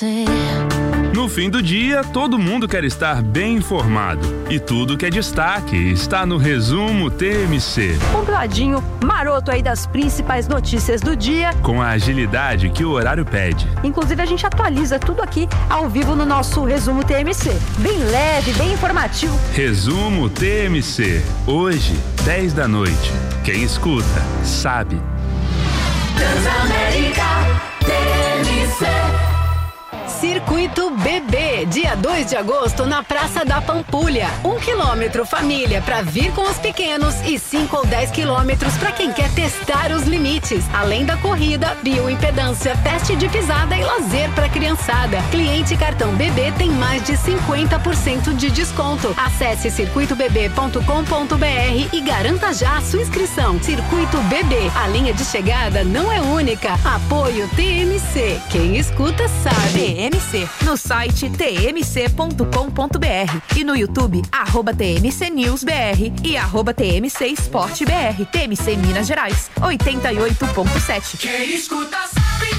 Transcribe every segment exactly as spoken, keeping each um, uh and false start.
No fim do dia, todo mundo quer estar bem informado. E tudo que é destaque está no Resumo T M C. Compiladinho, maroto aí das principais notícias do dia. Com a agilidade que o horário pede. Inclusive, a gente atualiza tudo aqui ao vivo no nosso Resumo T M C. Bem leve, bem informativo. Resumo T M C. Hoje, dez da noite. Quem escuta, sabe. Transamérica T M C. Circuito B B, dia dois de agosto na Praça da Pampulha. Um quilômetro família para vir com os pequenos e cinco ou dez quilômetros para quem quer testar os limites. Além da corrida, bioimpedância, teste de pisada e lazer para criançada. Cliente cartão B B tem mais de cinquenta por cento de desconto. Acesse circuito b b ponto com ponto b r e garanta já a sua inscrição. Circuito B B, a linha de chegada não é única. Apoio T M C. Quem escuta sabe. T M C, no site t m c ponto com ponto b r e no YouTube, arroba T M C News B R e arroba T M C Esporte B R. T M C Minas Gerais, oitenta e oito ponto sete. Quem escuta sabe.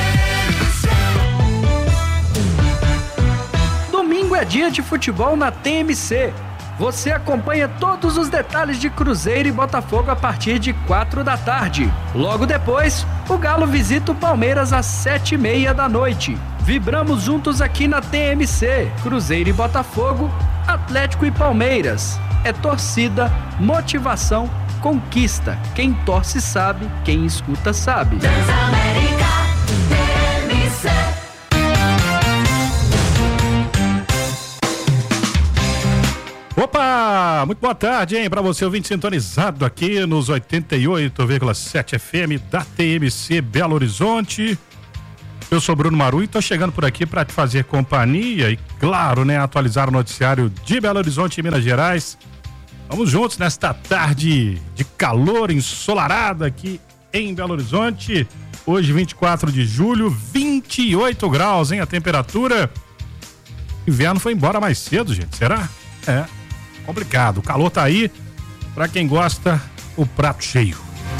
Domingo é dia de futebol na T M C. Você acompanha todos os detalhes de Cruzeiro e Botafogo a partir de quatro da tarde. Logo depois, o Galo visita o Palmeiras às sete e meia da noite. Vibramos juntos aqui na T M C. Cruzeiro e Botafogo, Atlético e Palmeiras. É torcida, motivação, conquista. Quem torce sabe, quem escuta sabe. Transamérica T M C. Opa, muito boa tarde, hein, para você ouvinte sintonizado aqui nos oitenta e oito vírgula sete F M da T M C Belo Horizonte. Eu sou Bruno Maru e tô chegando por aqui para te fazer companhia e, claro, né, atualizar o noticiário de Belo Horizonte e Minas Gerais. Vamos juntos nesta tarde de calor ensolarada aqui em Belo Horizonte. Hoje, vinte e quatro de julho, vinte e oito graus, hein, a temperatura. Inverno foi embora mais cedo, gente, será? É. Complicado, o calor tá aí, pra quem gosta, o prato cheio.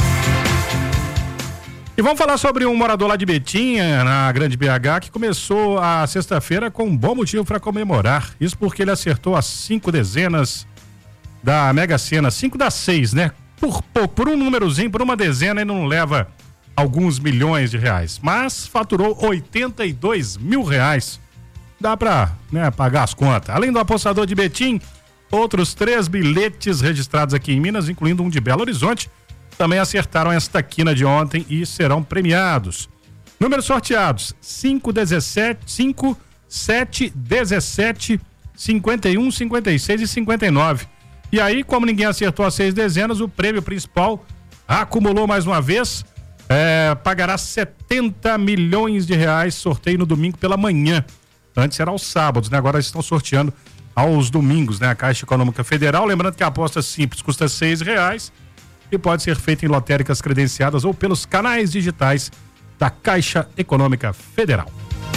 E vamos falar sobre um morador lá de Betinha, na Grande B H, que começou a sexta-feira com um bom motivo para comemorar. Isso porque ele acertou as cinco dezenas da Mega Sena, cinco das seis, né? Por pouco, por um númerozinho, por uma dezena, ele não leva alguns milhões de reais, mas faturou oitenta e dois mil reais. Dá pra, né, pagar as contas. Além do apostador de Betim, outros três bilhetes registrados aqui em Minas, incluindo um de Belo Horizonte, também acertaram esta quina de ontem e serão premiados. Números sorteados: cinco, dezessete, cinco, sete, dezessete, cinquenta e um, cinquenta e seis e cinquenta e nove. E aí, como ninguém acertou as seis dezenas, o prêmio principal acumulou mais uma vez, é, pagará setenta milhões de reais, sorteio no domingo pela manhã. Antes era aos sábados, né? Agora estão sorteando aos domingos, né? A Caixa Econômica Federal, lembrando que a aposta simples custa seis reais e pode ser feita em lotéricas credenciadas ou pelos canais digitais da Caixa Econômica Federal.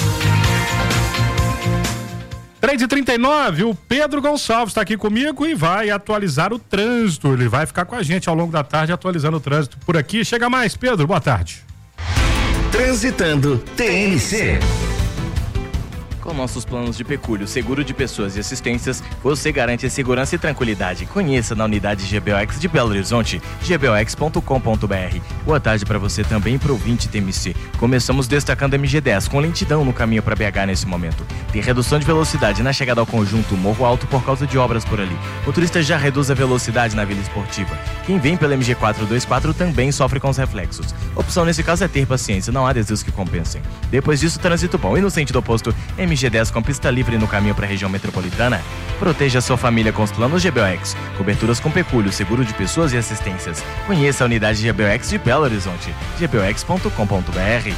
três e trinta e nove, o Pedro Gonçalves está aqui comigo e vai atualizar o trânsito. Ele vai ficar com a gente ao longo da tarde atualizando o trânsito por aqui. Chega mais, Pedro, boa tarde. Transitando T M C. Com nossos planos de pecúlio, seguro de pessoas e assistências, você garante segurança e tranquilidade. Conheça na unidade G B O X de Belo Horizonte, g b o x ponto com ponto b r. Boa tarde para você também e pro ouvinte T M C. Começamos destacando a M G dez, com lentidão no caminho para B H nesse momento. Tem redução de velocidade na chegada ao conjunto Morro Alto por causa de obras por ali. O motorista já reduz a velocidade na Vila Esportiva. Quem vem pela M G quatrocentos e vinte e quatro também sofre com os reflexos. A opção nesse caso é ter paciência, não há desvios que compensem. Depois disso, trânsito bom e no sentido oposto, M G dez com pista livre no caminho para a região metropolitana. Proteja sua família com os planos G B O X. Coberturas com pecúlio, seguro de pessoas e assistências. Conheça a unidade G B O X de Belo Horizonte, g b o x ponto com ponto b r.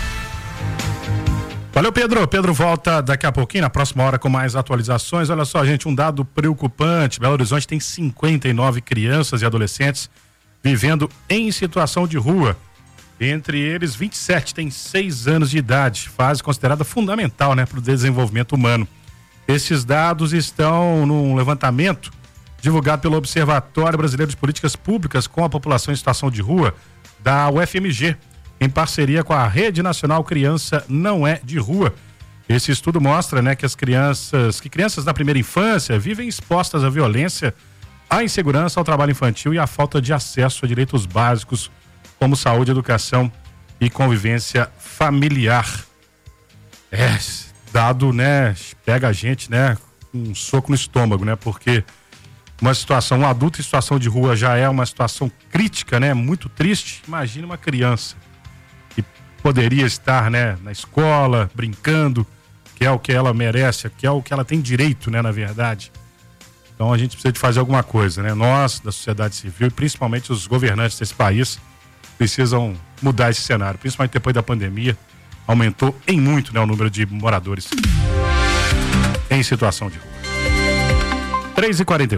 Valeu, Pedro. Pedro volta daqui a pouquinho, na próxima hora, com mais atualizações. Olha só, gente, um dado preocupante. Belo Horizonte tem cinquenta e nove crianças e adolescentes vivendo em situação de rua. Entre eles, vinte e sete têm seis anos de idade, fase considerada fundamental, né, para o desenvolvimento humano. Esses dados estão num levantamento divulgado pelo Observatório Brasileiro de Políticas Públicas com a População em Situação de Rua, da U F M G, em parceria com a Rede Nacional Criança Não É de Rua. Esse estudo mostra, né, que as crianças, que crianças na primeira infância vivem expostas à violência, à insegurança, ao trabalho infantil e à falta de acesso a direitos básicos como saúde, educação e convivência familiar. É, dado, né, pega a gente, né, um soco no estômago, né, porque uma situação, um adulto em situação de rua já é uma situação crítica, né, muito triste. Imagina uma criança que poderia estar, né, na escola, brincando, que é o que ela merece, que é o que ela tem direito, né, na verdade. Então a gente precisa de fazer alguma coisa, né, nós, da sociedade civil e principalmente os governantes desse país precisam mudar esse cenário, principalmente depois da pandemia. Aumentou em muito, né, o número de moradores em situação de rua. três e quarenta e um.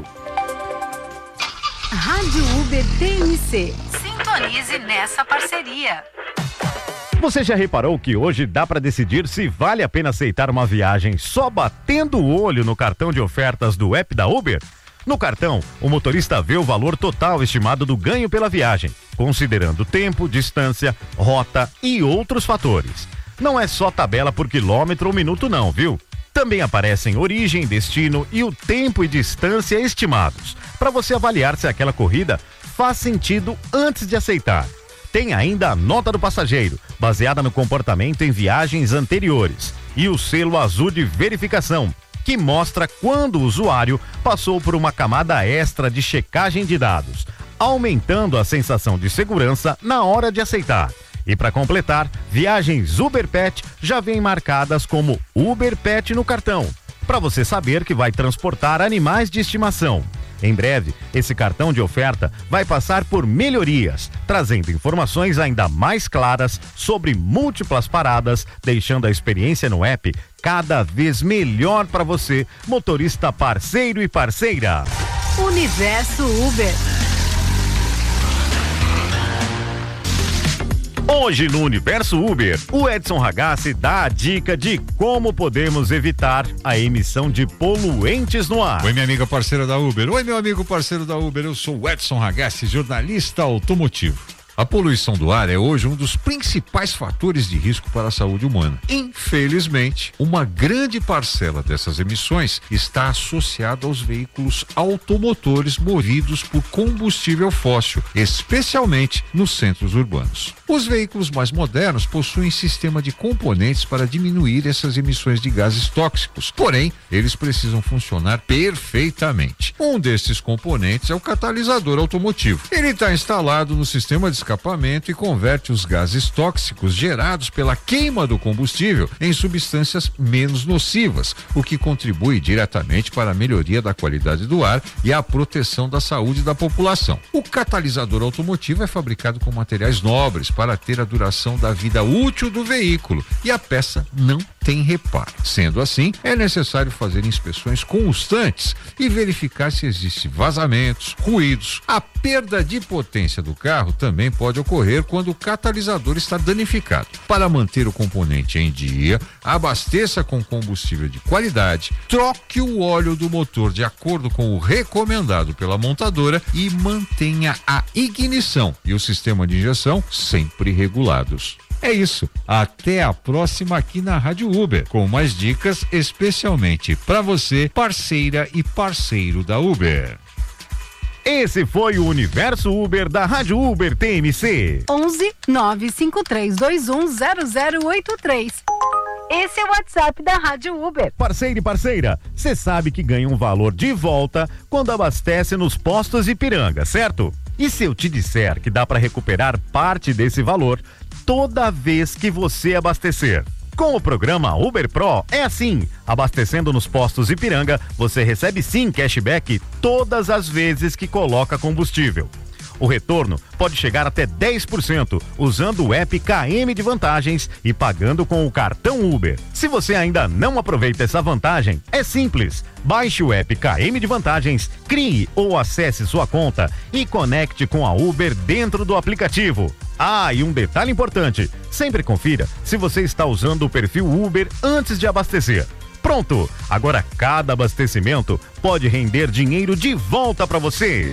Rádio Uber T M C. Sintonize nessa parceria. Você já reparou que hoje dá para decidir se vale a pena aceitar uma viagem só batendo o olho no cartão de ofertas do app da Uber? No cartão, o motorista vê o valor total estimado do ganho pela viagem, considerando tempo, distância, rota e outros fatores. Não é só tabela por quilômetro ou minuto não, viu? Também aparecem origem, destino e o tempo e distância estimados, para você avaliar se aquela corrida faz sentido antes de aceitar. Tem ainda a nota do passageiro, baseada no comportamento em viagens anteriores, e o selo azul de verificação, que mostra quando o usuário passou por uma camada extra de checagem de dados, aumentando a sensação de segurança na hora de aceitar. E para completar, viagens Uber Pet já vêm marcadas como Uber Pet no cartão, para você saber que vai transportar animais de estimação. Em breve, esse cartão de oferta vai passar por melhorias, trazendo informações ainda mais claras sobre múltiplas paradas, deixando a experiência no app cada vez melhor para você, motorista parceiro e parceira. Universo Uber. Hoje no Universo Uber, o Edson Ragazzi dá a dica de como podemos evitar a emissão de poluentes no ar. Oi, minha amiga parceira da Uber. Oi, meu amigo parceiro da Uber. Eu sou o Edson Ragazzi, jornalista automotivo. A poluição do ar é hoje um dos principais fatores de risco para a saúde humana. Infelizmente, uma grande parcela dessas emissões está associada aos veículos automotores movidos por combustível fóssil, especialmente nos centros urbanos. Os veículos mais modernos possuem sistema de componentes para diminuir essas emissões de gases tóxicos, porém, eles precisam funcionar perfeitamente. Um desses componentes é o catalisador automotivo. Ele está instalado no sistema de escapamento e converte os gases tóxicos gerados pela queima do combustível em substâncias menos nocivas, o que contribui diretamente para a melhoria da qualidade do ar e a proteção da saúde da população. O catalisador automotivo é fabricado com materiais nobres para ter a duração da vida útil do veículo e a peça não tem reparo. Sendo assim, é necessário fazer inspeções constantes e verificar se existem vazamentos, ruídos. A perda de potência do carro também pode ocorrer quando o catalisador está danificado. Para manter o componente em dia, abasteça com combustível de qualidade, troque o óleo do motor de acordo com o recomendado pela montadora e mantenha a ignição e o sistema de injeção sempre regulados. É isso. Até a próxima aqui na Rádio Uber, com mais dicas especialmente para você, parceira e parceiro da Uber. Esse foi o Universo Uber da Rádio Uber T M C. onze nove cinco três dois um zero zero oito três. Esse é o WhatsApp da Rádio Uber. Parceiro e parceira, você sabe que ganha um valor de volta quando abastece nos postos Ipiranga, certo? E se eu te disser que dá para recuperar parte desse valor toda vez que você abastecer? Com o programa Uber Pro é assim, abastecendo nos postos Ipiranga, você recebe sim cashback todas as vezes que coloca combustível. O retorno pode chegar até dez por cento usando o app K M de Vantagens e pagando com o cartão Uber. Se você ainda não aproveita essa vantagem, é simples. Baixe o app K M de Vantagens, crie ou acesse sua conta e conecte com a Uber dentro do aplicativo. Ah, e um detalhe importante, sempre confira se você está usando o perfil Uber antes de abastecer. Pronto, agora cada abastecimento pode render dinheiro de volta para você.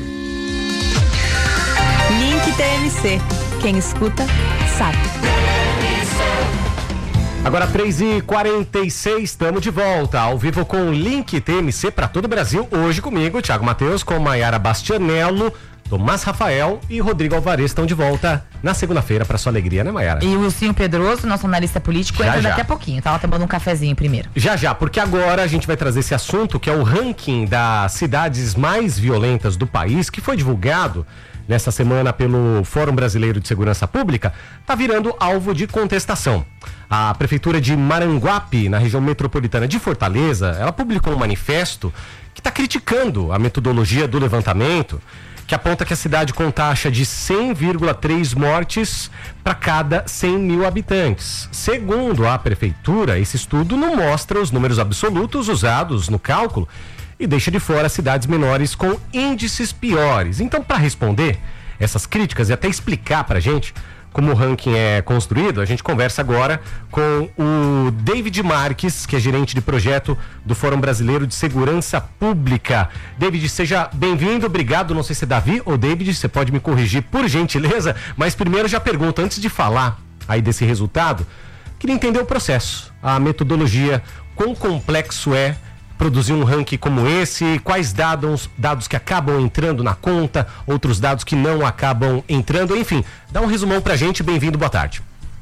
Link T M C. Quem escuta, sabe. Agora três e quarenta e seis, estamos de volta, ao vivo com o Link T M C para todo o Brasil. Hoje comigo, Thiago Matheus, com Maiara Bastianello, Tomás Rafael e Rodrigo Alvarez estão de volta na segunda-feira, para sua alegria, né, Maiara? E o Wilson Pedroso, nosso analista político, já, entra já. daqui a pouquinho. Tava tomando um cafezinho primeiro. Já, já, porque agora a gente vai trazer esse assunto, que é o ranking das cidades mais violentas do país, que foi divulgado nesta semana pelo Fórum Brasileiro de Segurança Pública, está virando alvo de contestação. A Prefeitura de Maranguape, na região metropolitana de Fortaleza, ela publicou um manifesto que está criticando a metodologia do levantamento, que aponta que a cidade com taxa de cem vírgula três mortes para cada cem mil habitantes. Segundo a Prefeitura, esse estudo não mostra os números absolutos usados no cálculo e deixa de fora cidades menores com índices piores. Então, para responder essas críticas e até explicar para a gente como o ranking é construído, a gente conversa agora com o David Marques, que é gerente de projeto do Fórum Brasileiro de Segurança Pública. David, seja bem-vindo, obrigado. Não sei se é Davi ou David, você pode me corrigir por gentileza, mas primeiro já pergunto, antes de falar aí desse resultado, queria entender o processo, a metodologia, quão complexo é produzir um ranking como esse, quais dados, dados que acabam entrando na conta, outros dados que não acabam entrando, enfim, dá um resumão pra gente. Bem-vindo, boa tarde.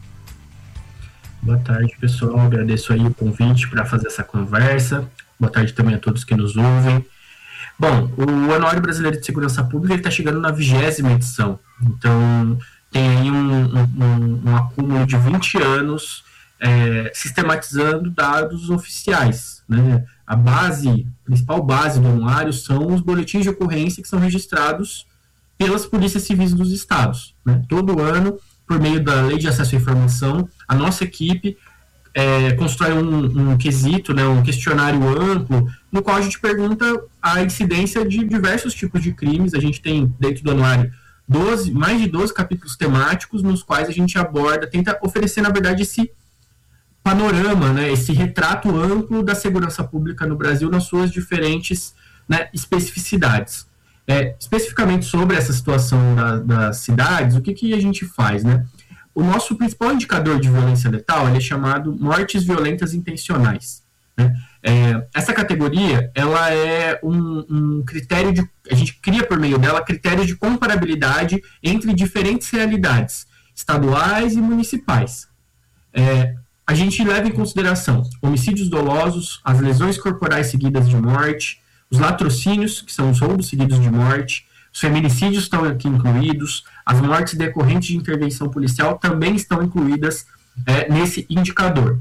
Boa tarde, pessoal, agradeço aí o convite para fazer essa conversa, boa tarde também a todos que nos ouvem. Bom, o Anuário Brasileiro de Segurança Pública está chegando na vigésima edição, então tem aí um, um, um acúmulo de vinte anos é, sistematizando dados oficiais, né? A base, a principal base do anuário são os boletins de ocorrência que são registrados pelas polícias civis dos estados, né? Todo ano, por meio da Lei de Acesso à Informação, a nossa equipe é, constrói um, um quesito, né, um questionário amplo, no qual a gente pergunta a incidência de diversos tipos de crimes. A gente tem, dentro do anuário, doze, mais de doze capítulos temáticos, nos quais a gente aborda, tenta oferecer, na verdade, esse panorama, né, esse retrato amplo da segurança pública no Brasil nas suas diferentes, né, especificidades. É, especificamente sobre essa situação da, das cidades, o que, que a gente faz, né? O nosso principal indicador de violência letal ele é chamado mortes violentas intencionais, né? É, essa categoria, ela é um, um critério de, a gente cria por meio dela critérios de comparabilidade entre diferentes realidades estaduais e municipais. É, a gente leva em consideração homicídios dolosos, as lesões corporais seguidas de morte, os latrocínios, que são os roubos seguidos de morte, os feminicídios estão aqui incluídos, as mortes decorrentes de intervenção policial também estão incluídas é, nesse indicador.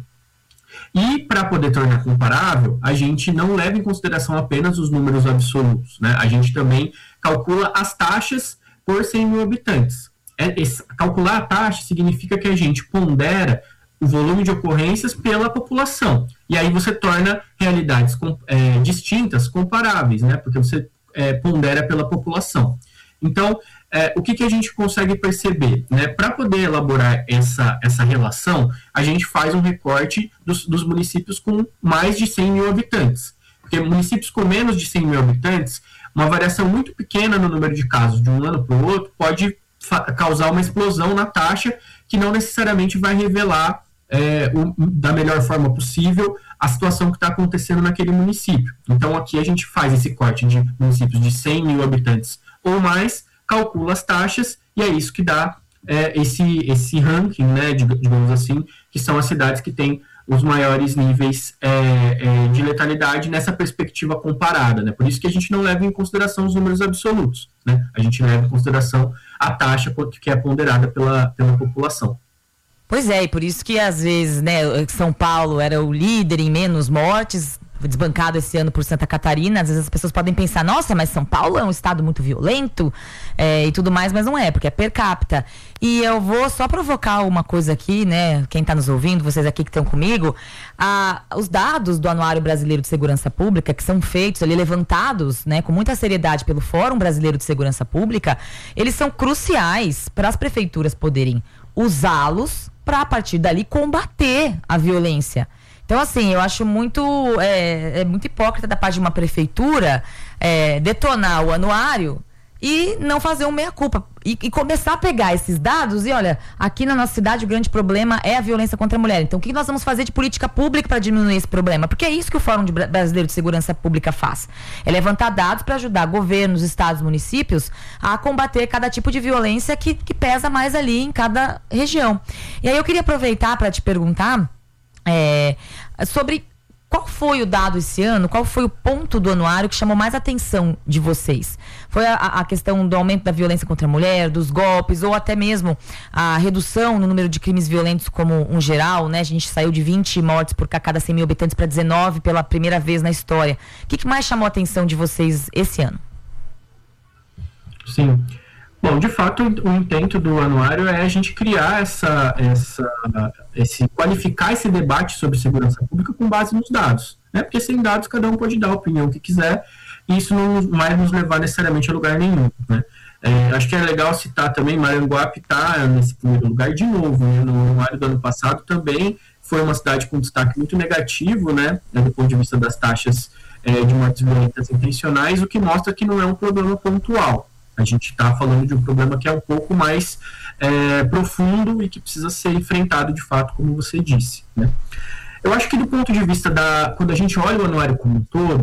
E, para poder tornar comparável, a gente não leva em consideração apenas os números absolutos, né? A gente também calcula as taxas por cem mil habitantes. É, esse, calcular a taxa significa que a gente pondera o volume de ocorrências pela população. E aí você torna realidades é, distintas, comparáveis, né? Porque você é, pondera pela população. Então, é, o que, que a gente consegue perceber? Né? Para poder elaborar essa, essa relação, a gente faz um recorte dos, dos municípios com mais de cem mil habitantes. Porque municípios com menos de cem mil habitantes, uma variação muito pequena no número de casos de um ano para o outro pode causar uma explosão na taxa que não necessariamente vai revelar É, o, da melhor forma possível a situação que está acontecendo naquele município. Então aqui a gente faz esse corte de municípios de cem mil habitantes ou mais, calcula as taxas e é isso que dá é, esse, esse ranking, né, digamos assim, que são as cidades que têm os maiores níveis é, é, de letalidade nessa perspectiva comparada, né? Por isso que a gente não leva em consideração os números absolutos, né? A gente leva em consideração a taxa que é ponderada pela, pela população. Pois é, e por isso que às vezes, né, São Paulo era o líder em menos mortes, desbancado esse ano por Santa Catarina. Às vezes as pessoas podem pensar, nossa, mas São Paulo é um estado muito violento é, e tudo mais, mas não é, porque é per capita. E eu vou só provocar uma coisa aqui, né, quem está nos ouvindo, vocês aqui que estão comigo, a, os dados do Anuário Brasileiro de Segurança Pública, que são feitos ali, levantados, né, com muita seriedade pelo Fórum Brasileiro de Segurança Pública, eles são cruciais para as prefeituras poderem usá-los para, a partir dali, combater a violência. Então, assim, eu acho muito, é, é muito hipócrita da parte de uma prefeitura é, detonar o anuário e não fazer um meia-culpa. e, e começar a pegar esses dados e olha, aqui na nossa cidade o grande problema é a violência contra a mulher. Então o que nós vamos fazer de política pública para diminuir esse problema? Porque é isso que o Fórum de Brasileiro de Segurança Pública faz. É levantar dados para ajudar governos, estados, municípios a combater cada tipo de violência que, que pesa mais ali em cada região. E aí eu queria aproveitar para te perguntar é, sobre qual foi o dado esse ano, qual foi o ponto do anuário que chamou mais atenção de vocês? Foi a, a questão do aumento da violência contra a mulher, dos golpes, ou até mesmo a redução no número de crimes violentos como um geral, né? A gente saiu de vinte mortes por cada cem mil habitantes para dezenove pela primeira vez na história. O que, que mais chamou a atenção de vocês esse ano? Sim. Bom, de fato, o intento do anuário é a gente criar essa, essa, esse, qualificar esse debate sobre segurança pública com base nos dados, né? Porque sem dados cada um pode dar a opinião que quiser e isso não vai nos levar necessariamente a lugar nenhum, né? É, acho que é legal citar também, Maranguape está nesse primeiro lugar de novo, né? No anuário do ano passado também foi uma cidade com destaque muito negativo, né? Do ponto de vista das taxas é, de mortes violentas intencionais, o que mostra que não é um problema pontual. A gente está falando de um problema que é um pouco mais é, profundo e que precisa ser enfrentado de fato, como você disse, né? Eu acho que do ponto de vista da... Quando a gente olha o anuário como um todo,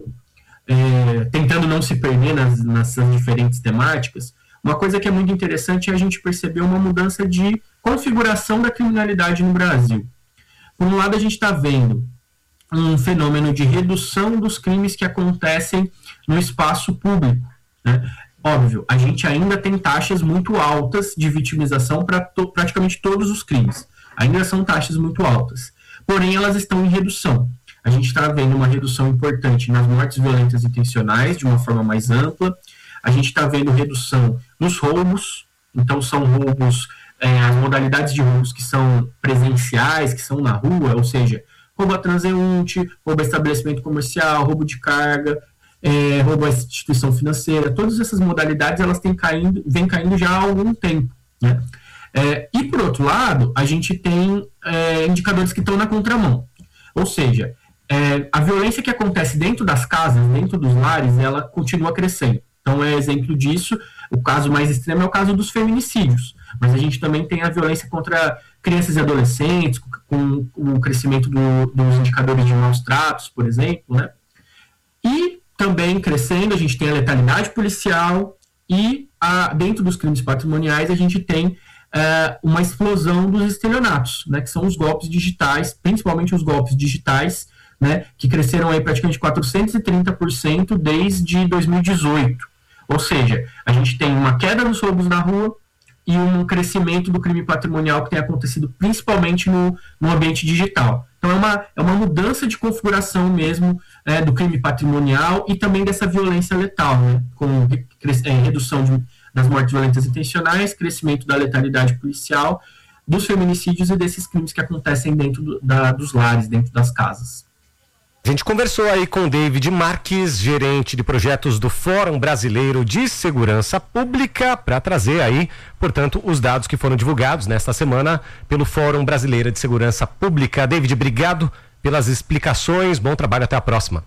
é, tentando não se perder nas, nessas diferentes temáticas, uma coisa que é muito interessante é a gente perceber uma mudança de configuração da criminalidade no Brasil. Por um lado, a gente está vendo um fenômeno de redução dos crimes que acontecem no espaço público, né? Óbvio, a gente ainda tem taxas muito altas de vitimização para to- praticamente todos os crimes. Ainda são taxas muito altas. Porém, elas estão em redução. A gente está vendo uma redução importante nas mortes violentas intencionais, de uma forma mais ampla. A gente está vendo redução nos roubos. Então, são roubos, é, as modalidades de roubos que são presenciais, que são na rua, ou seja, roubo a transeunte, roubo a estabelecimento comercial, roubo de carga, É, roubo à instituição financeira, todas essas modalidades elas têm caindo, vêm caindo já há algum tempo, né? É, e por outro lado, a gente tem é, indicadores que estão na contramão, ou seja, é, a violência que acontece dentro das casas, dentro dos lares, ela continua crescendo. Então, é exemplo disso, o caso mais extremo é o caso dos feminicídios, mas a gente também tem a violência contra crianças e adolescentes, com, com o crescimento do, dos indicadores de maus tratos, por exemplo, né? E também crescendo, a gente tem a letalidade policial e a, dentro dos crimes patrimoniais a gente tem é, uma explosão dos estelionatos, né, que são os golpes digitais, principalmente os golpes digitais, né, que cresceram aí praticamente quatrocentos e trinta por cento desde dois mil e dezoito. Ou seja, a gente tem uma queda nos roubos na rua e um crescimento do crime patrimonial que tem acontecido principalmente no, no ambiente digital. Então é uma, é uma mudança de configuração mesmo é, do crime patrimonial e também dessa violência letal, né, com é, redução de, das mortes violentas intencionais, crescimento da letalidade policial, dos feminicídios e desses crimes que acontecem dentro do, da, dos lares, dentro das casas. A gente conversou aí com o David Marques, gerente de projetos do Fórum Brasileiro de Segurança Pública, para trazer aí, portanto, os dados que foram divulgados nesta semana pelo Fórum Brasileiro de Segurança Pública. David, obrigado pelas explicações, bom trabalho, até a próxima.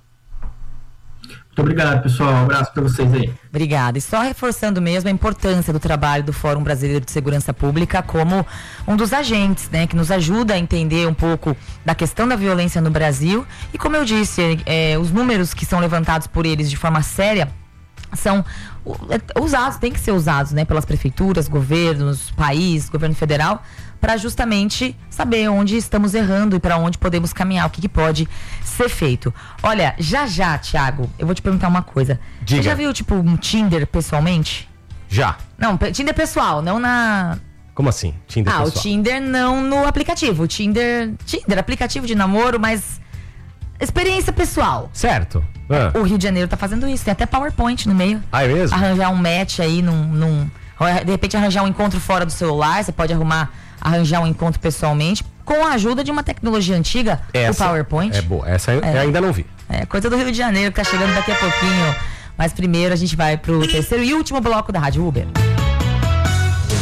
Muito obrigado, pessoal. Um abraço para vocês aí. Obrigada. E só reforçando mesmo a importância do trabalho do Fórum Brasileiro de Segurança Pública como um dos agentes, né, que nos ajuda a entender um pouco da questão da violência no Brasil. E como eu disse, é, os números que são levantados por eles de forma séria são usados, tem que ser usados, né, pelas prefeituras, governos, país, governo federal, para justamente saber onde estamos errando e para onde podemos caminhar, o que, que pode ser feito. Olha, já já, Thiago, eu vou te perguntar uma coisa. Diga. Você já viu, tipo, um Tinder pessoalmente? Já. Não, Tinder pessoal, não na... Como assim? Tinder ah, pessoal? o Tinder não no aplicativo. O Tinder, Tinder, aplicativo de namoro, mas experiência pessoal. Certo. Ah. O Rio de Janeiro tá fazendo isso, tem até PowerPoint no meio. Ah, é mesmo? Arranjar um match aí num, num... De repente arranjar um encontro fora do celular, você pode arrumar, arranjar um encontro pessoalmente, com a ajuda de uma tecnologia antiga, essa o PowerPoint. É boa, essa eu, É. eu ainda não vi. É, coisa do Rio de Janeiro, que tá chegando daqui a pouquinho. Mas primeiro a gente vai pro terceiro e último bloco da Rádio Uber.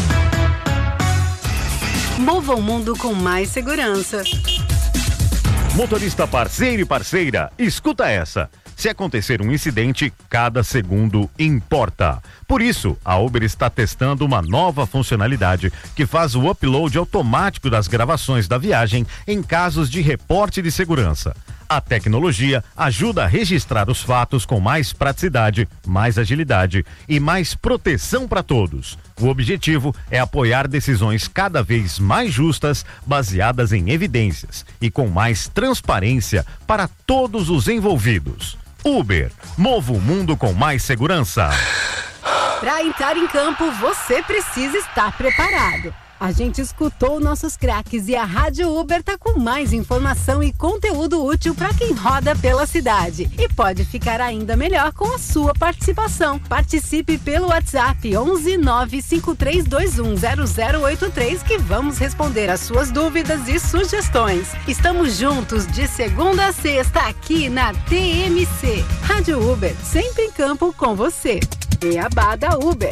Mova o mundo com mais segurança. Motorista parceiro e parceira, escuta essa. Se acontecer um incidente, cada segundo importa. Por isso, a Uber está testando uma nova funcionalidade que faz o upload automático das gravações da viagem em casos de reporte de segurança. A tecnologia ajuda a registrar os fatos com mais praticidade, mais agilidade e mais proteção para todos. O objetivo é apoiar decisões cada vez mais justas, baseadas em evidências e com mais transparência para todos os envolvidos. Uber, mova o mundo com mais segurança. Para entrar em campo, você precisa estar preparado. A gente escutou nossos craques e a Rádio Uber tá com mais informação e conteúdo útil para quem roda pela cidade. E pode ficar ainda melhor com a sua participação. Participe pelo WhatsApp onze nove cinco três dois um zero zero oito três que vamos responder as suas dúvidas e sugestões. Estamos juntos de segunda a sexta aqui na T M C. Rádio Uber, sempre em campo com você. Beabá da Uber.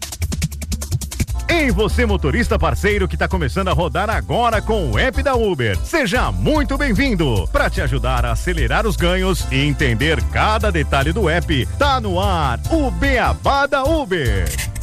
Ei, você motorista parceiro que está começando a rodar agora com o app da Uber. Seja muito bem-vindo. Para te ajudar a acelerar os ganhos e entender cada detalhe do app, tá no ar o Beabá da Uber.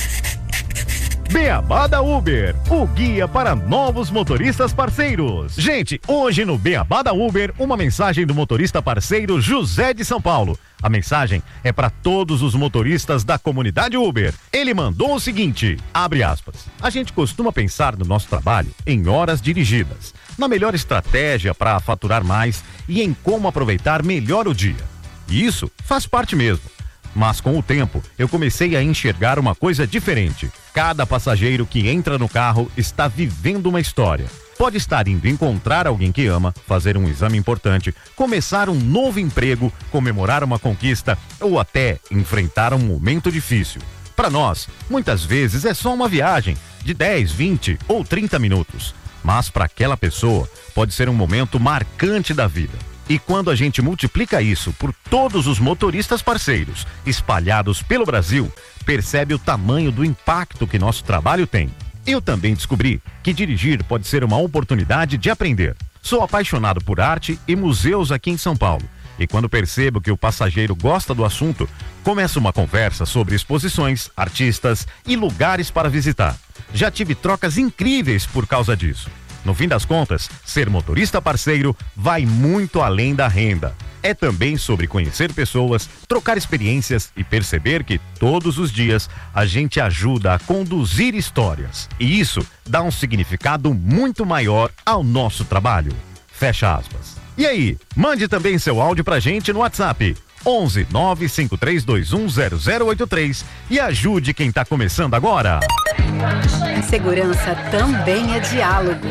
Beabá da Uber, o guia para novos motoristas parceiros. Gente, hoje no Beabá da Uber, uma mensagem do motorista parceiro José de São Paulo. A mensagem é para todos os motoristas da comunidade Uber. Ele mandou o seguinte, abre aspas, a gente costuma pensar no nosso trabalho em horas dirigidas, na melhor estratégia para faturar mais e em como aproveitar melhor o dia. E isso faz parte mesmo. Mas com o tempo, eu comecei a enxergar uma coisa diferente. Cada passageiro que entra no carro está vivendo uma história. Pode estar indo encontrar alguém que ama, fazer um exame importante, começar um novo emprego, comemorar uma conquista ou até enfrentar um momento difícil. Para nós, muitas vezes é só uma viagem de dez, vinte ou trinta minutos. Mas para aquela pessoa, pode ser um momento marcante da vida. E quando a gente multiplica isso por todos os motoristas parceiros espalhados pelo Brasil, percebe o tamanho do impacto que nosso trabalho tem. Eu também descobri que dirigir pode ser uma oportunidade de aprender. Sou apaixonado por arte e museus aqui em São Paulo. E quando percebo que o passageiro gosta do assunto, começo uma conversa sobre exposições, artistas e lugares para visitar. Já tive trocas incríveis por causa disso. No fim das contas, ser motorista parceiro vai muito além da renda. É também sobre conhecer pessoas, trocar experiências e perceber que todos os dias a gente ajuda a conduzir histórias. E isso dá um significado muito maior ao nosso trabalho. Fecha aspas. E aí, mande também seu áudio pra gente no WhatsApp onze nove cinco três dois um zero zero oito três e ajude quem tá começando agora. Segurança também é diálogo.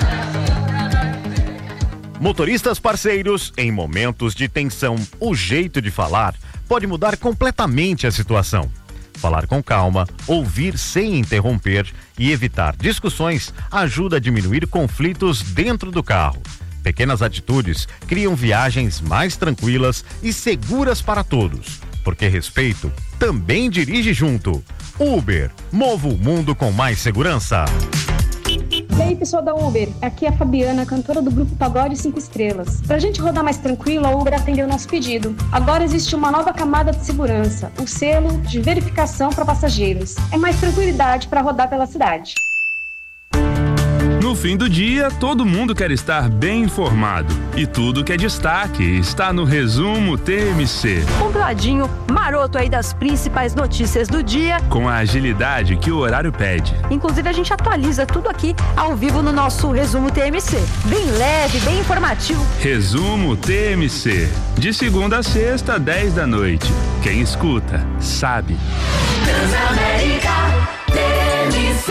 Motoristas parceiros, em momentos de tensão, o jeito de falar pode mudar completamente a situação. Falar com calma, ouvir sem interromper e evitar discussões ajuda a diminuir conflitos dentro do carro. Pequenas atitudes criam viagens mais tranquilas e seguras para todos, porque respeito também dirige junto. Uber, mova o mundo com mais segurança. E aí, pessoal da Uber, aqui é a Fabiana, cantora do grupo Pagode cinco Estrelas. Pra gente rodar mais tranquilo, a Uber atendeu o nosso pedido. Agora existe uma nova camada de segurança, o selo de verificação para passageiros. É mais tranquilidade para rodar pela cidade. No fim do dia, todo mundo quer estar bem informado. E tudo que é destaque está no Resumo T M C. Um ladinho maroto aí das principais notícias do dia. Com a agilidade que o horário pede. Inclusive, a gente atualiza tudo aqui ao vivo no nosso Resumo T M C. Bem leve, bem informativo. Resumo T M C. De segunda a sexta, dez da noite. Quem escuta, sabe. Transamérica T M C.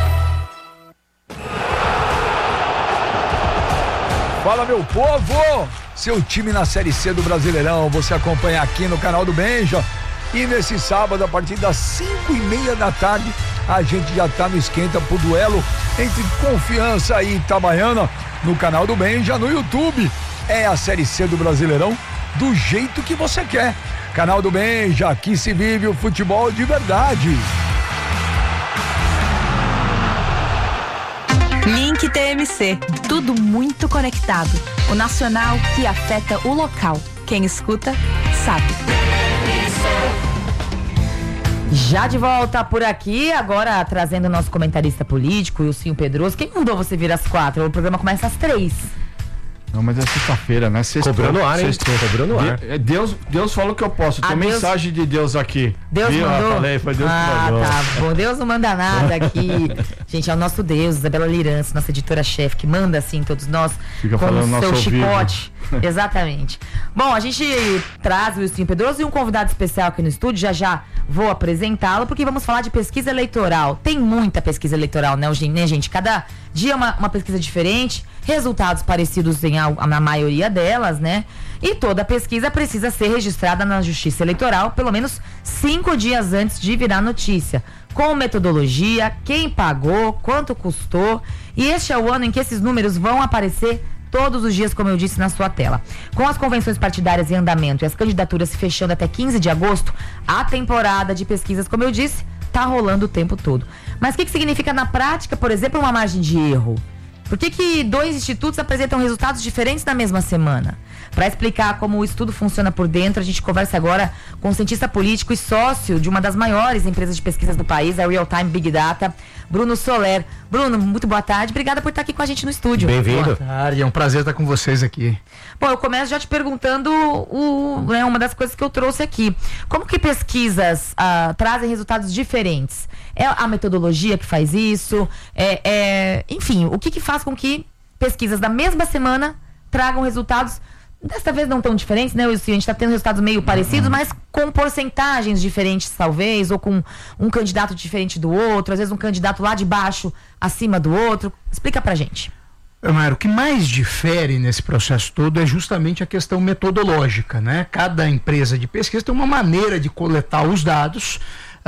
Fala, meu povo! Seu time na Série C do Brasileirão, você acompanha aqui no canal do Benja. E nesse sábado, a partir das cinco e meia da tarde, a gente já tá no esquenta pro duelo entre Confiança e Itabaiana no canal do Benja, no YouTube. É a Série C do Brasileirão do jeito que você quer. Canal do Benja, aqui se vive o futebol de verdade. Link T M C, tudo muito conectado. O nacional que afeta o local. Quem escuta, sabe. Já de volta por aqui, agora trazendo o nosso comentarista político, o Ilcinho Pedroso. Quem mandou você vir às quatro? O programa começa às três. Não, mas é sexta-feira, né? Sextou. Cobrando ar, hein? Sextou. Cobrando ar. De- Deus, Deus falou que eu posso. Tem Ah, Deus- mensagem de Deus aqui. Deus Viu? mandou? Eu falei, foi Deus que ah, mandou. tá bom. Deus não manda nada aqui. Gente, é o nosso Deus, Isabela Lirança, nossa editora-chefe, que manda assim todos nós Fica com falando o nosso seu ouvido. chicote. Exatamente. Bom, a gente traz o Ilcinho Pedroso e um convidado especial aqui no estúdio. Já já vou apresentá-lo, porque vamos falar de pesquisa eleitoral. Tem muita pesquisa eleitoral, né, hoje, né, gente? Cada dia uma, uma pesquisa diferente, resultados parecidos em a, na maioria delas, né? E toda pesquisa precisa ser registrada na Justiça Eleitoral pelo menos cinco dias antes de virar notícia, com metodologia, quem pagou, quanto custou. E este é o ano em que esses números vão aparecer todos os dias, como eu disse, na sua tela. Com as convenções partidárias em andamento e as candidaturas se fechando até quinze de agosto, a temporada de pesquisas, como eu disse, tá rolando o tempo todo. Mas o que, que significa na prática, por exemplo, uma margem de erro? Por que, que dois institutos apresentam resultados diferentes na mesma semana? Para explicar como o estudo funciona por dentro, a gente conversa agora com o cientista político e sócio de uma das maiores empresas de pesquisas do país, a Real Time Big Data, Bruno Soler. Bruno, muito boa tarde. Obrigada por estar aqui com a gente no estúdio. Boa tarde, é um prazer estar com vocês aqui. Bom, eu começo já te perguntando o, né, uma das coisas que eu trouxe aqui. Como que pesquisas ah, trazem resultados diferentes? É a metodologia que faz isso? É, é, enfim, o que, que faz com que pesquisas da mesma semana tragam resultados, desta vez não tão diferentes, né, Wilson? A gente está tendo resultados meio parecidos, mas com porcentagens diferentes, talvez, ou com um candidato diferente do outro, às vezes um candidato lá de baixo acima do outro. Explica pra gente. Mário, o que mais difere nesse processo todo é justamente a questão metodológica, né? Cada empresa de pesquisa tem uma maneira de coletar os dados,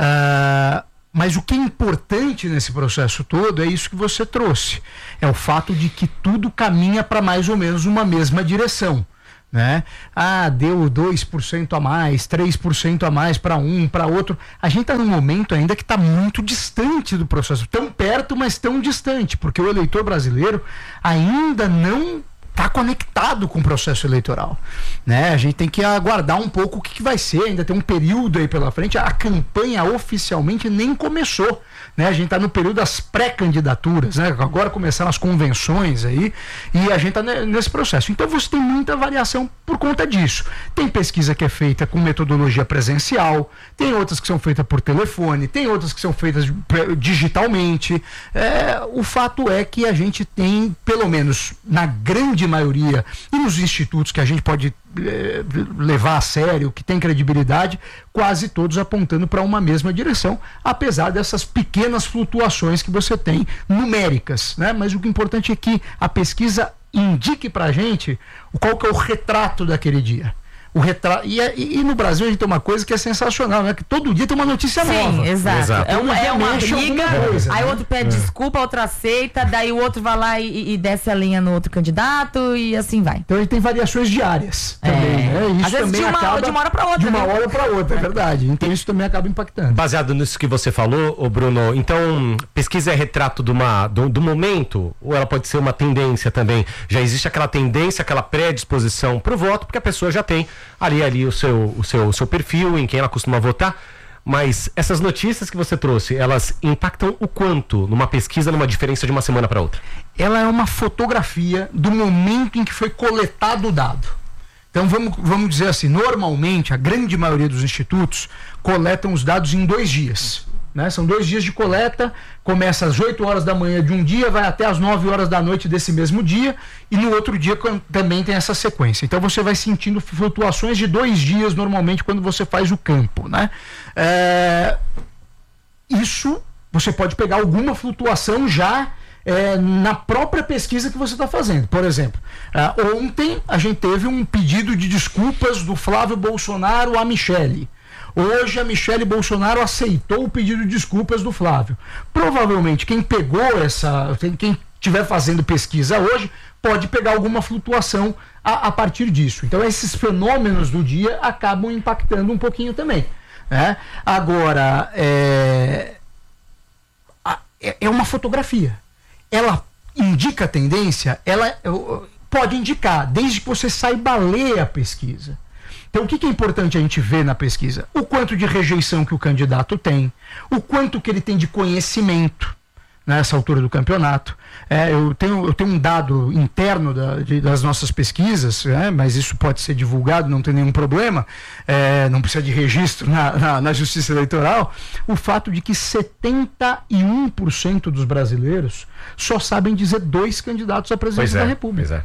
uh, mas o que é importante nesse processo todo é isso que você trouxe. É o fato de que tudo caminha para mais ou menos uma mesma direção, né? Ah, deu dois por cento a mais, três por cento a mais para um, para outro. A gente está num momento ainda que está muito distante do processo, tão perto, mas tão distante, porque o eleitor brasileiro ainda não está conectado com o processo eleitoral, né? A gente tem que aguardar um pouco o que, que vai ser, ainda tem um período aí pela frente, a campanha oficialmente nem começou, né? A gente está no período das pré-candidaturas, né? Agora começaram as convenções aí e a gente está nesse processo. Então você tem muita variação por conta disso. Tem pesquisa que é feita com metodologia presencial, tem outras que são feitas por telefone, tem outras que são feitas digitalmente. É, o fato é que a gente tem, pelo menos na grande maioria e nos institutos que a gente pode eh, levar a sério, que tem credibilidade, quase todos apontando para uma mesma direção, apesar dessas pequenas flutuações que você tem numéricas, né? Mas o que é importante é que a pesquisa indique para a gente qual que é o retrato daquele dia. O retrato, e, e, e no Brasil a gente tem uma coisa que é sensacional, né? Que todo dia tem uma notícia Sim, nova. exato. exato. É uma, é uma briga, coisa, aí o né? outro pede É. desculpa, outro aceita, daí o outro vai lá e, e desce a linha no outro candidato e assim vai. Então a gente tem variações diárias também, né? Isso Às vezes também de uma, acaba de uma hora para outra. de uma né? hora para outra, é verdade. Então isso também acaba impactando. Baseado nisso que você falou, ô Bruno, então pesquisa é retrato de uma, do, do momento, ou ela pode ser uma tendência também? Já existe aquela tendência, aquela predisposição para o voto, porque a pessoa já tem ali, ali o, seu, o, seu, o seu perfil, em quem ela costuma votar. Mas essas notícias que você trouxe, elas impactam o quanto numa pesquisa, numa diferença de uma semana para outra? Ela é uma fotografia do momento em que foi coletado o dado. Então vamos, vamos dizer assim, normalmente a grande maioria dos institutos coletam os dados em dois dias. Né? São dois dias de coleta, começa às oito horas da manhã de um dia, vai até às nove horas da noite desse mesmo dia, e no outro dia também tem essa sequência. Então você vai sentindo flutuações de dois dias normalmente quando você faz o campo. Né? É... Isso você pode pegar alguma flutuação já é, na própria pesquisa que você está fazendo. Por exemplo, uh, ontem a gente teve um pedido de desculpas do Flávio Bolsonaro à Michele. Hoje a Michele Bolsonaro aceitou o pedido de desculpas do Flávio. Provavelmente quem pegou essa, quem estiver fazendo pesquisa hoje, pode pegar alguma flutuação a, a partir disso. Então esses fenômenos do dia acabam impactando um pouquinho também. Né? Agora, é, é uma fotografia. Ela indica a tendência, ela Pode indicar, desde que você saiba ler a pesquisa. Então, o que, que é importante a gente ver na pesquisa? O quanto de rejeição que o candidato tem, o quanto que ele tem de conhecimento nessa altura do campeonato. É, eu, tenho, eu tenho um dado interno da, de, das nossas pesquisas, é, mas isso pode ser divulgado, não tem nenhum problema, é, não precisa de registro na, na, na Justiça Eleitoral, o fato de que setenta e um por cento dos brasileiros só sabem dizer dois candidatos a presidente é, da República. Pois é.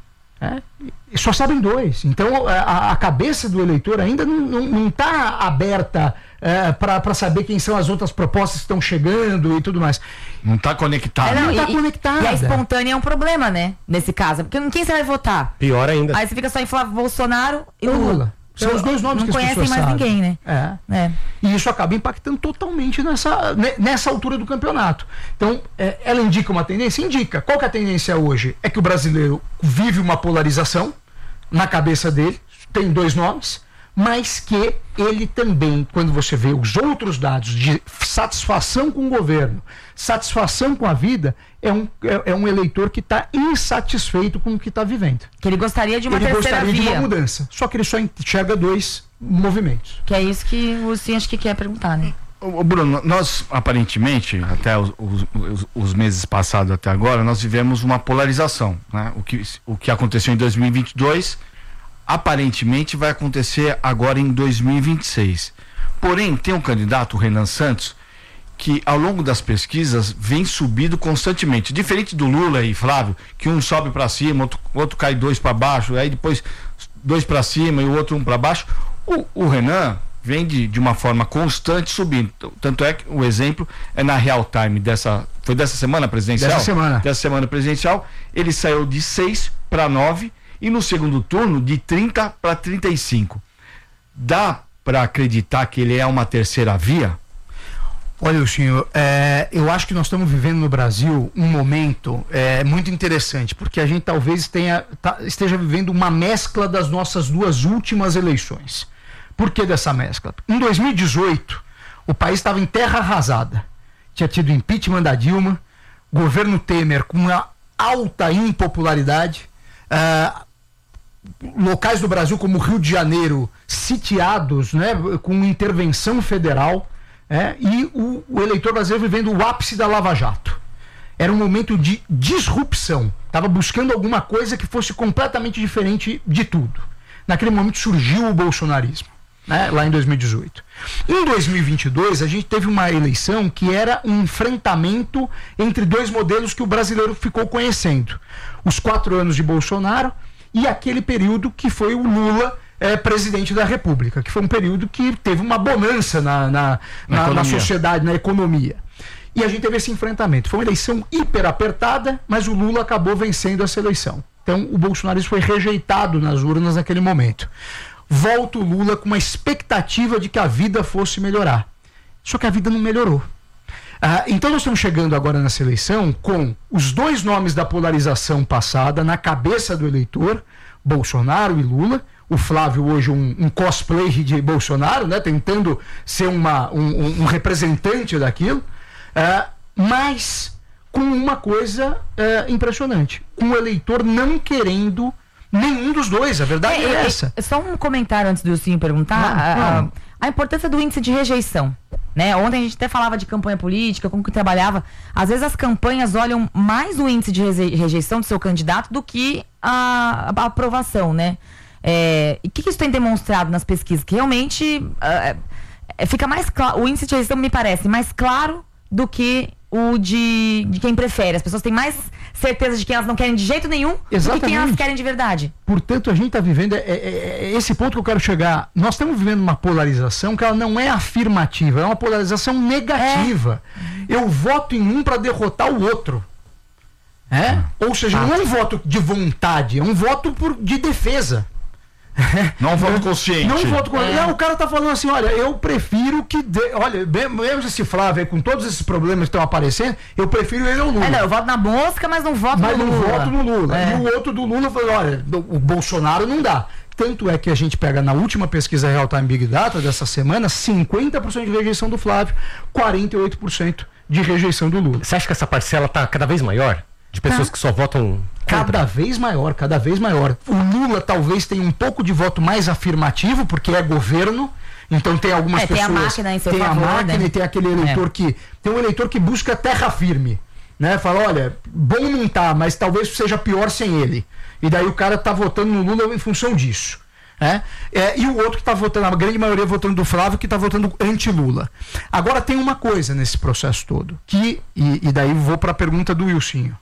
É, e só sabem dois. Então a, a cabeça do eleitor ainda não está aberta é, para saber quem são as outras propostas que estão chegando e tudo mais. Não está conectado. É, não está e, conectada. E a espontânea é um problema, né? Nesse caso. Porque quem você vai votar? Pior ainda. Aí você fica só em Flávio Bolsonaro e Lula. Lula. São os dois nomes não que as conhecem pessoas mais sabem. ninguém, né? É. É. E isso acaba impactando totalmente nessa, nessa altura do campeonato. Então, é, ela indica uma tendência? Indica. Qual que é a tendência hoje? É que o brasileiro vive uma polarização na cabeça dele, tem dois nomes, mas que ele também, quando você vê os outros dados de satisfação com o governo, satisfação com a vida, é um, é, é um eleitor que está insatisfeito com o que está vivendo. Que ele gostaria de uma ele terceira gostaria via. de uma mudança, só que ele só enxerga dois movimentos. Que é isso que o Sim acho que quer perguntar, né? Ô, Bruno, nós aparentemente, até os, os, os meses passados até agora, nós vivemos uma polarização, né? O que, o que aconteceu em dois mil e vinte e dois, aparentemente vai acontecer agora em dois mil e vinte e seis. Porém, tem um candidato, o Renan Santos, que ao longo das pesquisas vem subindo constantemente, diferente do Lula e Flávio, que um sobe para cima, outro, outro cai dois para baixo, aí depois dois para cima e o outro um para baixo. O, o Renan vem de, de uma forma constante subindo. Tanto é que o exemplo é na real time dessa. Foi dessa semana presidencial? Dessa semana. Dessa semana presidencial. Ele saiu de seis para nove e no segundo turno de trinta para trinta e cinco. Dá para acreditar que ele é uma terceira via? Olha, senhor, é, eu acho que nós estamos vivendo no Brasil um momento é, muito interessante, porque a gente talvez tenha, tá, esteja vivendo uma mescla das nossas duas últimas eleições. Por que dessa mescla? Em dois mil e dezoito, o país estava em terra arrasada. Tinha tido impeachment da Dilma, governo Temer com uma alta impopularidade, uh, locais do Brasil como o Rio de Janeiro sitiados, né, com intervenção federal, é, e o, o eleitor brasileiro vivendo o ápice da Lava Jato. Era um momento de disrupção. Estava buscando alguma coisa que fosse completamente diferente de tudo. Naquele momento surgiu o bolsonarismo. Né, lá em dois mil e dezoito. Em dois mil e vinte e dois, a gente teve uma eleição que era um enfrentamento entre dois modelos que o brasileiro ficou conhecendo. Os quatro anos de Bolsonaro e aquele período que foi o Lula é, presidente da República, que foi um período que teve uma bonança na, na, na, na sociedade, na economia. E a gente teve esse enfrentamento. Foi uma eleição hiper apertada, mas o Lula acabou vencendo essa eleição. Então o bolsonarismo foi rejeitado nas urnas naquele momento. Volta o Lula com uma expectativa de que a vida fosse melhorar. Só que a vida não melhorou. Ah, então nós estamos chegando agora nessa eleição com os dois nomes da polarização passada na cabeça do eleitor, Bolsonaro e Lula. O Flávio hoje um, um cosplay de Bolsonaro, né, tentando ser uma, um, um representante daquilo, ah, mas com uma coisa ah, impressionante. Com o eleitor não querendo nenhum dos dois, a verdade é, é essa. É, só um comentário antes do Sim perguntar. Não, a, não. a importância do índice de rejeição. Né? Ontem a gente até falava de campanha política, como que trabalhava. Às vezes as campanhas olham mais o índice de rejeição do seu candidato do que a, a aprovação, né? É, e o que, que isso tem demonstrado nas pesquisas? Que realmente uh, é, fica mais claro, o índice de rejeição me parece mais claro do que o de, de quem prefere. As pessoas têm mais certeza de que elas não querem de jeito nenhum Exatamente. do que quem elas querem de verdade. Portanto, a gente está vivendo é, é, é esse ponto que eu quero chegar. Nós estamos vivendo uma polarização que ela não é afirmativa, é uma polarização negativa. É. Eu voto em um para derrotar o outro. É? Ou seja, ah. não é um voto de vontade, é um voto por, de defesa. Não um voto consciente. Não um voto consciente. É. Não, o cara tá falando assim, olha, eu prefiro que... De... Olha, mesmo esse Flávio aí, com todos esses problemas que estão aparecendo, eu prefiro ele ao Lula. É, não, eu voto na mosca, mas não voto mas no Lula. Mas não voto no Lula. É. E o outro do Lula falou, olha, o Bolsonaro não dá. Tanto é que a gente pega na última pesquisa Real Time Big Data dessa semana, cinquenta por cento de rejeição do Flávio, quarenta e oito por cento de rejeição do Lula. Você acha que essa parcela tá cada vez maior? De pessoas Tá. que só votam Cada vez maior, cada vez maior. O Lula talvez tenha um pouco de voto mais afirmativo, porque é governo. Então tem algumas É, tem a pessoas. máquina em seu tem favor, a máquina né? e tem aquele eleitor É. que. Tem um eleitor que busca terra firme. Né? Fala, olha, bom não tá, mas talvez seja pior sem ele. E daí o cara tá votando no Lula em função disso. Né? É, e o outro que tá votando, a grande maioria votando do Flávio, que tá votando anti-Lula. Agora tem uma coisa nesse processo todo, que, e, e daí vou para a pergunta do Wilsinho.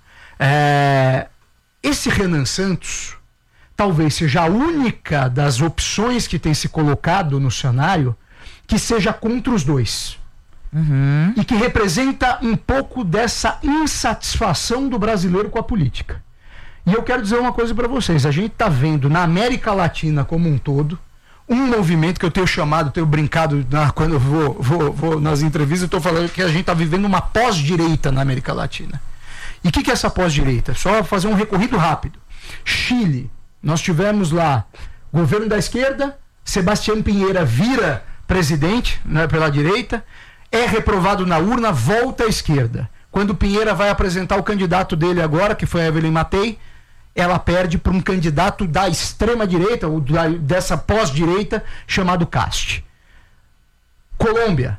É, esse Renan Santos talvez seja a única das opções que tem se colocado no cenário que seja contra os dois. Uhum. E que representa um pouco dessa insatisfação do brasileiro com a política. E eu quero dizer uma coisa para vocês, a gente está vendo na América Latina como um todo um movimento que eu tenho chamado, tenho brincado na, quando eu vou, vou, vou nas entrevistas, eu estou falando que a gente está vivendo uma pós-direita na América Latina. E o que, que é essa pós-direita? Só fazer um recorrido rápido. Chile, nós tivemos lá governo da esquerda, Sebastião Pinheira vira presidente, né, pela direita, é reprovado na urna, volta à esquerda. Quando Pinheira vai apresentar o candidato dele agora, que foi a Evelyn Matei, ela perde para um candidato da extrema-direita, ou da, dessa pós-direita, chamado Cast. Colômbia.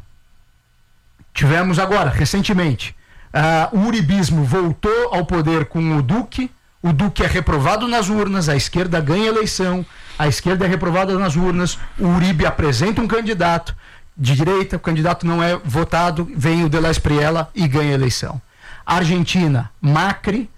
Tivemos agora, recentemente, uh, o uribismo voltou ao poder com o Duque, o Duque é reprovado nas urnas, a esquerda ganha a eleição, a esquerda é reprovada nas urnas, o Uribe apresenta um candidato de direita, o candidato não é votado, vem o de la Espriella e ganha a eleição. Argentina, Macri,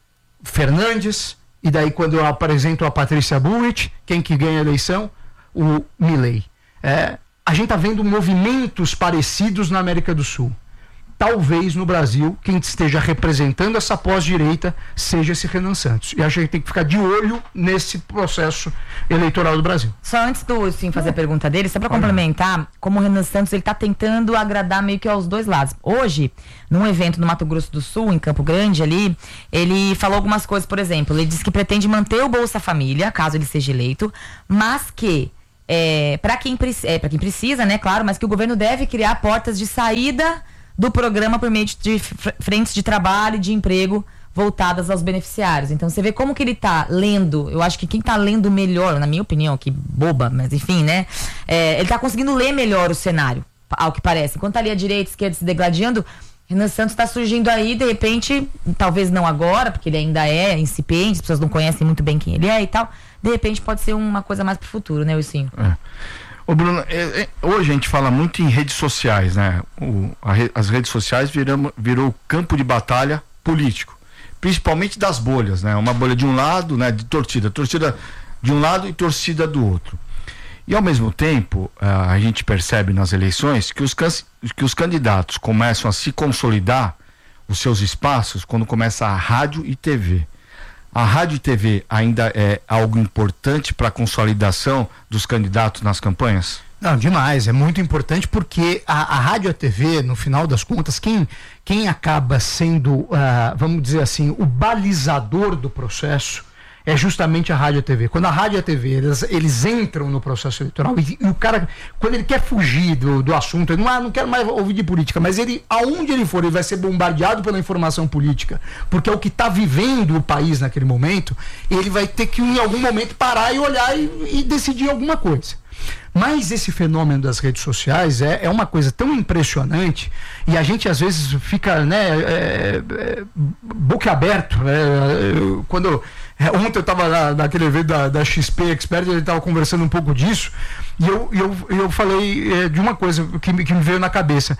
Fernandes, e daí quando eu apresento a Patrícia Bullrich, quem que ganha a eleição? O Milei. É, a gente está vendo movimentos parecidos na América do Sul. Talvez no Brasil, quem esteja representando essa pós-direita seja esse Renan Santos. E acho que a gente tem que ficar de olho nesse processo eleitoral do Brasil. Só antes do sim fazer a pergunta dele, só para complementar, como o Renan Santos ele tá tentando agradar meio que aos dois lados. Hoje, num evento no Mato Grosso do Sul, em Campo Grande ali, ele falou algumas coisas, por exemplo, ele disse que pretende manter o Bolsa Família, caso ele seja eleito, mas que é, para quem, é, para quem precisa, né, claro, mas que o governo deve criar portas de saída do programa por meio de frentes de trabalho e de emprego voltadas aos beneficiários. Então você vê como que ele tá lendo, eu acho que quem tá lendo melhor, na minha opinião, que boba, mas enfim, né, é, ele tá conseguindo ler melhor o cenário, ao que parece. Enquanto ali a direita e a esquerda se degladiando, Renan Santos tá surgindo aí, de repente, talvez não agora, porque ele ainda é incipiente, as pessoas não conhecem muito bem quem ele é e tal, de repente pode ser uma coisa mais pro futuro, né, Wilson? É. Ô Bruno, é, é, hoje a gente fala muito em redes sociais, né? O, a re, as redes sociais viram, virou campo de batalha político, principalmente das bolhas, né? Uma bolha de um lado, né? De torcida, torcida de um lado e torcida do outro. E ao mesmo tempo, a, a gente percebe nas eleições que os, que os candidatos começam a se consolidar os seus espaços quando começa a rádio e T V. A rádio e T V ainda é algo importante para a consolidação dos candidatos nas campanhas? Não, demais, é muito importante porque a, a rádio e a T V, no final das contas, quem, quem acaba sendo, uh, vamos dizer assim, o balizador do processo é justamente a rádio e a T V. Quando a rádio e a T V, eles, eles entram no processo eleitoral e, e o cara, quando ele quer fugir do, do assunto, ele não, ah, não quero mais ouvir de política, mas ele, aonde ele for, ele vai ser bombardeado pela informação política, porque é o que está vivendo o país naquele momento, ele vai ter que em algum momento parar e olhar e, e decidir alguma coisa. Mas esse fenômeno das redes sociais é, é uma coisa tão impressionante e a gente às vezes fica, né, é, é, boca aberto, né, eu, quando é, ontem eu estava na, naquele evento da, da X P Expert, ele estava conversando um pouco disso e eu, eu, eu falei é, de uma coisa que, que me veio na cabeça.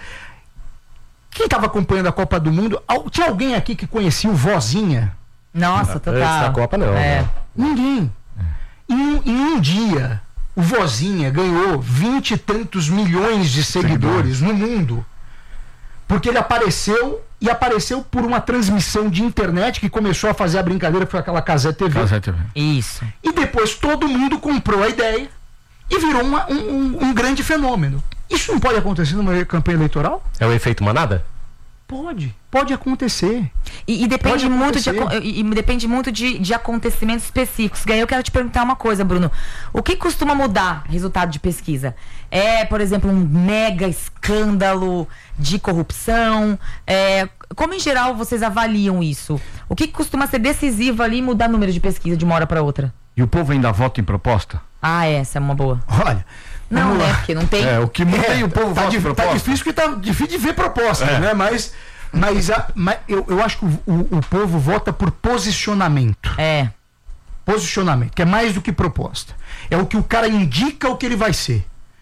Quem estava acompanhando a Copa do Mundo, tinha alguém aqui que conhecia o Vozinha? Nossa, total. Antes da Copa não. É. Né? Ninguém. Em, em um dia o Vozinha ganhou vinte e tantos milhões de seguidores no mundo. Porque ele apareceu e apareceu por uma transmissão de internet que começou a fazer a brincadeira, que foi aquela Cazé T V. Cazé T V. Isso. E depois todo mundo comprou a ideia e virou uma, um, um, um grande fenômeno. Isso não pode acontecer numa campanha eleitoral? É o efeito manada? Pode, pode acontecer. E, e depende Pode muito, de, acontecer. e, e depende muito de, de acontecimentos específicos. E aí eu quero te perguntar uma coisa, Bruno. O que costuma mudar resultado de pesquisa? É, por exemplo, um mega escândalo de corrupção? É, como em geral vocês avaliam isso? O que costuma ser decisivo ali e mudar o número de pesquisa de uma hora para outra? E o povo ainda vota em proposta? Ah, essa é uma boa. Olha. Não, né? Porque não tem. É, o que muda É, e o povo tá, vota di- em proposta. tá difícil porque tá difícil de ver proposta, É. né? Mas, mas, a- mas eu, eu acho que o, o- o povo vota por posicionamento. É. Posicionamento, que é mais do que proposta. É o que o cara indica o que ele vai ser.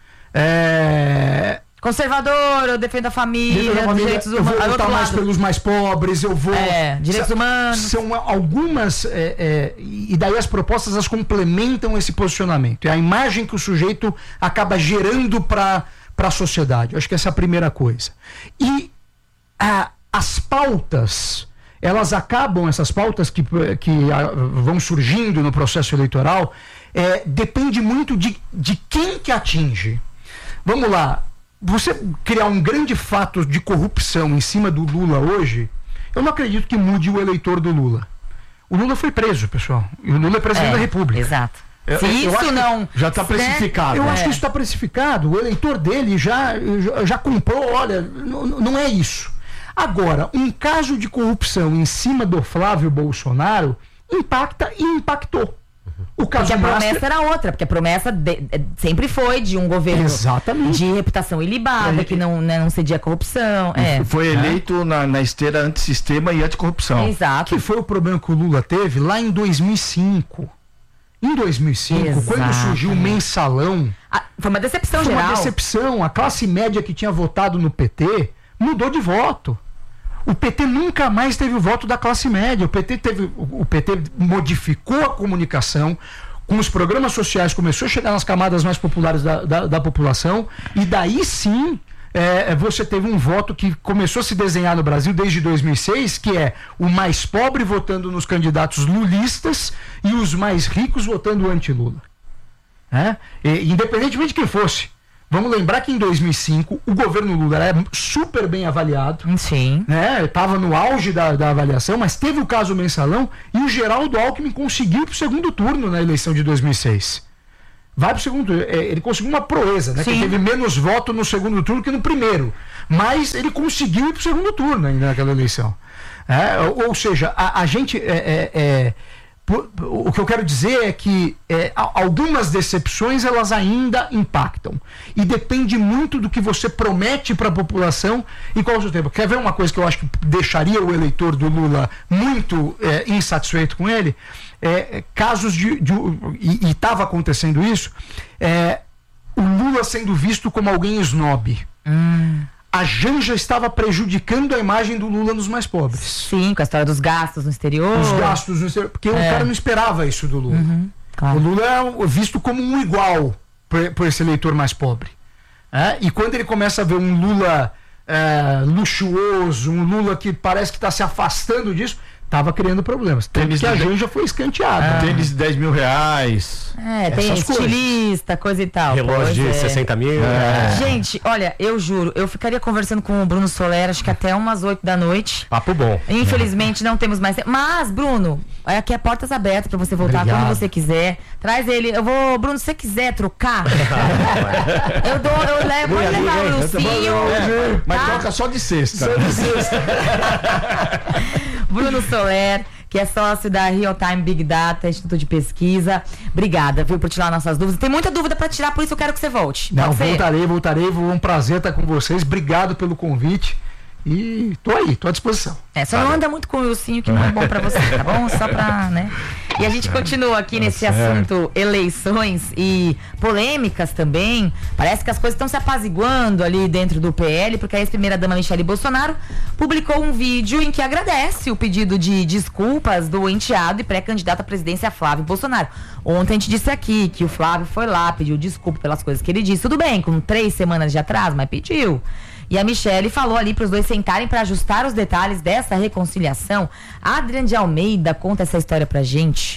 É... Conservador, eu defendo a família, Dentro da família, direitos eu humanos. vou Aí, lutar outro mais lado. pelos mais pobres, eu vou. É, direitos Sa- humanos. São algumas. é, é, e daí as propostas as complementam esse posicionamento. É a imagem que o sujeito acaba gerando para a sociedade. Eu acho que essa é a primeira coisa. E a, as pautas, elas acabam, essas pautas que, que ah, vão surgindo no processo eleitoral, é, depende muito de, de quem que atinge. Vamos lá. Você criar um grande fato de corrupção em cima do Lula hoje, eu não acredito que mude o eleitor do Lula. O Lula foi preso, pessoal. E o Lula é presidente É, da República. exato. Eu- Se eu isso acho que não- já está né? precificado. Eu É. acho que isso está precificado. O eleitor dele já, já, já comprou. Olha, não, não é isso. Agora, um caso de corrupção em cima do Flávio Bolsonaro impacta e impactou. O caso Porque a Master- promessa era outra, porque a promessa de- eh, sempre foi de um governo Exatamente. de reputação ilibada, É, que não, né, não cedia à corrupção. É. Foi eleito na, na esteira antissistema e anticorrupção. Exato. Que foi o problema que o Lula teve lá em dois mil e cinco. Em dois mil e cinco, quando surgiu o mensalão. Ah, foi uma decepção foi geral. uma decepção. A classe média que tinha votado no P T mudou de voto. O P T nunca mais teve o voto da classe média. O P T teve, o o P T modificou a comunicação. Com os programas sociais, começou a chegar nas camadas mais populares da, da, da população. E daí sim, é, você teve um voto que começou a se desenhar no Brasil desde dois mil e seis, que é o mais pobre votando nos candidatos lulistas e os mais ricos votando anti-Lula. É? E, independentemente de quem fosse. Vamos lembrar que em dois mil e cinco o governo Lula era super bem avaliado. Sim. Né? Estava no auge da, da avaliação, mas teve o caso mensalão e o Geraldo Alckmin conseguiu ir para o segundo turno na eleição de dois mil e seis. Vai para o segundo turno. É, ele conseguiu uma proeza, né? Que Sim. teve menos voto no segundo turno que no primeiro. Mas ele conseguiu ir para o segundo turno ainda naquela eleição. É, ou, ou seja, a, a gente. É, é, é, por- o que eu quero dizer é que é, a- algumas decepções elas ainda impactam. E depende muito do que você promete para a população e qual é o seu tempo. Quer ver uma coisa que eu acho que deixaria o eleitor do Lula muito é, insatisfeito com ele? É, é, casos de. de e estava acontecendo isso, é, o Lula sendo visto como alguém snob. A Janja estava prejudicando a imagem do Lula nos mais pobres. Sim, com a história dos gastos no exterior. Os gastos no exterior, porque o É. cara não esperava isso do Lula. Uhum, claro. O Lula é visto como um igual por, por esse eleitor mais pobre. É? E quando ele começa a ver um Lula é, luxuoso, um Lula que parece que está se afastando disso, estava criando problemas. Tanto Tênis que a de- Janja foi escanteada. Tênis de dez mil reais. É, tem Essas coisas. estilista, coisa e tal. Relógio Pois de é. sessenta mil. É. Gente, olha, eu juro, eu ficaria conversando com o Bruno Soler, acho que até umas oito da noite. Papo bom. Infelizmente não temos mais tempo. Mas, Bruno, aqui é portas abertas pra você voltar Obrigado. quando você quiser. Traz ele. Eu vou, Bruno, se você quiser trocar, eu dou, eu levo, pode levar o Lucinho. É, mas tá? toca só de sexta. Bruno Soler, que é sócio da Real Time Big Data, Instituto de Pesquisa. Obrigada, viu, por tirar nossas dúvidas. Tem muita dúvida pra tirar, por isso eu quero que você volte. Não, Pode ser? voltarei, voltarei. Foi um prazer estar com vocês. Obrigado pelo convite. E tô aí, tô à disposição. É, só não anda muito com o Wilsinho, que não é bom pra você, tá bom? Só pra, né? E a gente continua aqui nesse certo. assunto eleições e polêmicas também. Parece que as coisas estão se apaziguando ali dentro do P L, porque a ex-primeira-dama Michele Bolsonaro publicou um vídeo em que agradece o pedido de desculpas do enteado e pré-candidato à presidência Flávio Bolsonaro. Ontem a gente disse aqui que o Flávio foi lá, pediu desculpa pelas coisas que ele disse. Tudo bem, com três semanas de atraso, mas pediu. E a Michele falou ali para os dois sentarem para ajustar os detalhes dessa reconciliação. Adrian de Almeida conta essa história pra gente.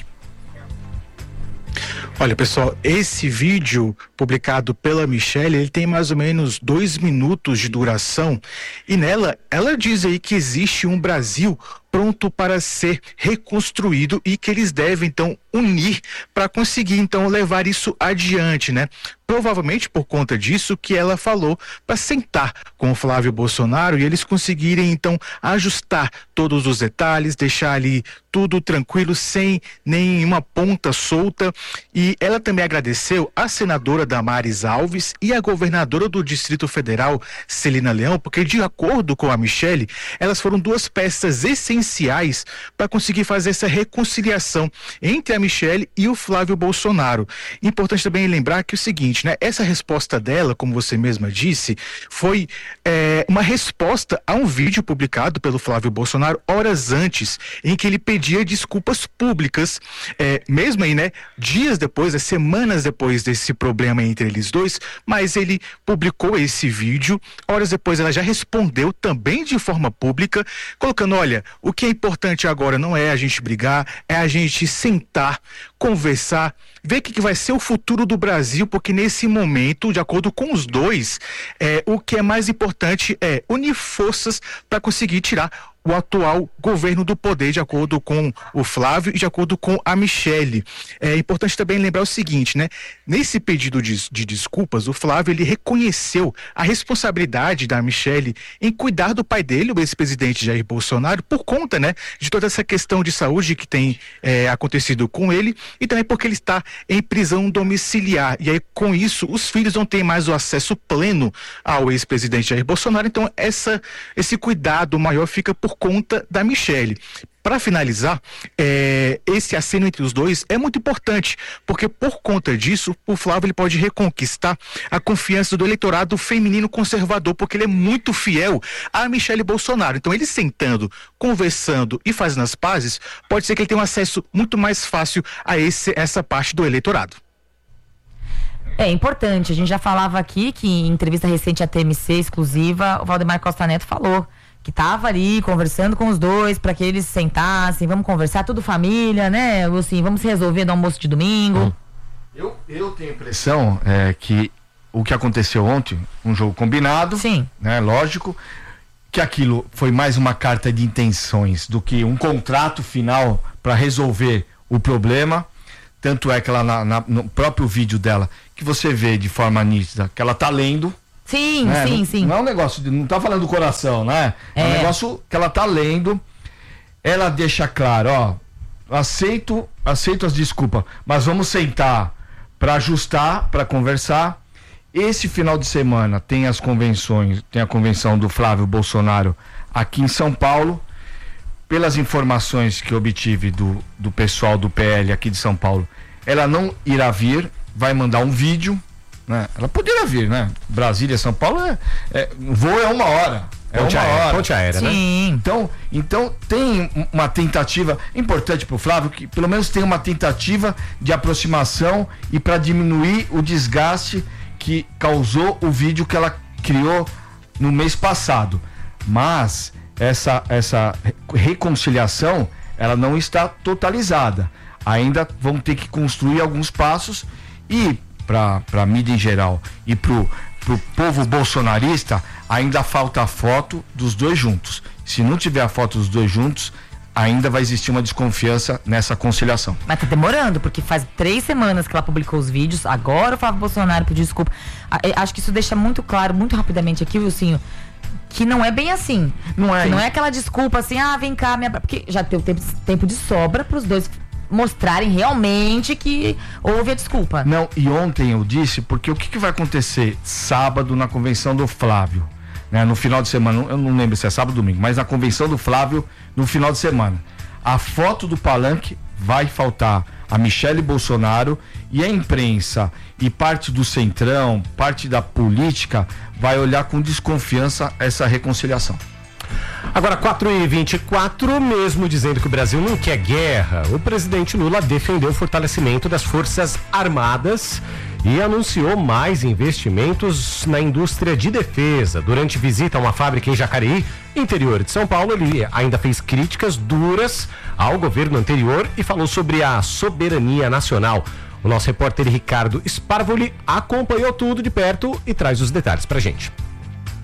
Olha, pessoal, esse vídeo publicado pela Michele, ele tem mais ou menos dois minutos de duração e nela ela diz aí que existe um Brasil pronto para ser reconstruído e que eles devem então unir para conseguir então levar isso adiante, né? Provavelmente por conta disso que ela falou para sentar com o Flávio Bolsonaro e eles conseguirem então ajustar todos os detalhes, deixar ali tudo tranquilo, sem nenhuma ponta solta. E ela também agradeceu a senadora Damares Alves e a governadora do Distrito Federal, Celina Leão, porque de acordo com a Michelle, elas foram duas peças essenciais para conseguir fazer essa reconciliação entre a Michelle e o Flávio Bolsonaro. Importante também lembrar que é o seguinte, né? Essa resposta dela, como você mesma disse, foi é, uma resposta a um vídeo publicado pelo Flávio Bolsonaro horas antes, em que ele pedia desculpas públicas, é, mesmo aí, né? Dias depois, é, semanas depois desse problema entre eles dois, mas ele publicou esse vídeo. Horas depois ela já respondeu também de forma pública, colocando, olha, o que é importante agora não é a gente brigar, é a gente sentar, conversar, ver o que, que vai ser o futuro do Brasil, porque nesse momento, de acordo com os dois, é, o que é mais importante é unir forças para conseguir tirar o atual governo do poder, de acordo com o Flávio e de acordo com a Michelle. É importante também lembrar o seguinte, né? Nesse pedido de, de desculpas, o Flávio, ele reconheceu a responsabilidade da Michelle em cuidar do pai dele, o ex-presidente Jair Bolsonaro, por conta, né, de toda essa questão de saúde que tem é, acontecido com ele, e também porque ele está em prisão domiciliar. E aí, com isso, os filhos não têm mais o acesso pleno ao ex-presidente Jair Bolsonaro. Então, essa, esse cuidado maior fica por conta da Michelle. Para finalizar, é, esse aceno entre os dois é muito importante, porque por conta disso, o Flávio ele pode reconquistar a confiança do eleitorado feminino conservador, porque ele é muito fiel a Michelle Bolsonaro. Então, ele sentando, conversando e fazendo as pazes, pode ser que ele tenha um acesso muito mais fácil a esse, essa parte do eleitorado. É importante, a gente já falava aqui que em entrevista recente à T M C exclusiva, o Valdemar Costa Neto falou que tava ali conversando com os dois para que eles sentassem, vamos conversar, tudo família, né? Assim, vamos se resolver no almoço de domingo. Eu, eu tenho a impressão é, que o que aconteceu ontem, um jogo combinado, sim, né? Lógico, que aquilo foi mais uma carta de intenções do que um contrato final para resolver o problema. Tanto é que ela na, na, no próprio vídeo dela, que você vê de forma nítida, que ela tá lendo. Sim, né? sim, não, sim. Não é um negócio, de, não tá falando do coração, né? É. é um negócio que ela tá lendo. Ela deixa claro, ó, aceito, aceito as desculpas, mas vamos sentar para ajustar, para conversar. Esse final de semana tem as convenções, tem a convenção do Flávio Bolsonaro aqui em São Paulo. Pelas informações que eu obtive do, do pessoal do P L aqui de São Paulo, ela não irá vir, vai mandar um vídeo, né? Ela poderia vir, né? Brasília, São Paulo, é, é, voo é uma hora. É ponte uma aérea, hora. ponte aérea, né? Sim. Então, então tem uma tentativa importante para o Flávio, que pelo menos tem uma tentativa de aproximação e para diminuir o desgaste que causou o vídeo que ela criou no mês passado. Mas essa, essa reconciliação, ela não está totalizada. Ainda vão ter que construir alguns passos e para a mídia em geral e pro, pro povo bolsonarista ainda falta a foto dos dois juntos. Se não tiver a foto dos dois juntos, ainda vai existir uma desconfiança nessa conciliação. Mas tá demorando, porque faz três semanas que ela publicou os vídeos, agora o Flávio Bolsonaro pediu desculpa. Acho que isso deixa muito claro, muito rapidamente aqui, Wilsinho, que não é bem assim. Não é. Que não é aquela desculpa assim, ah, vem cá, minha... porque já deu tempo, tempo de sobra pros dois mostrarem realmente que houve a desculpa. Não, e ontem eu disse, porque o que, que vai acontecer sábado na convenção do Flávio, né? No final de semana, eu não lembro se é sábado ou domingo, mas na convenção do Flávio, no final de semana, a foto do palanque vai faltar a Michelle Bolsonaro, e a imprensa e parte do centrão, parte da política, vai olhar com desconfiança essa reconciliação. Agora, quatro e vinte e quatro, mesmo dizendo que o Brasil não quer guerra, o presidente Lula defendeu o fortalecimento das Forças Armadas e anunciou mais investimentos na indústria de defesa. Durante visita a uma fábrica em Jacareí, interior de São Paulo, ele ainda fez críticas duras ao governo anterior e falou sobre a soberania nacional. O nosso repórter Ricardo Sparvoli acompanhou tudo de perto e traz os detalhes pra gente.